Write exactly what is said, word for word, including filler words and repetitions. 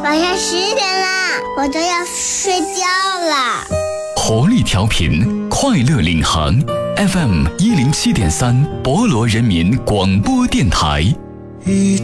晚上十点啦，我都要睡觉啦。 活力调频，快乐领航 F M 一零七点三，博罗人民广播电台。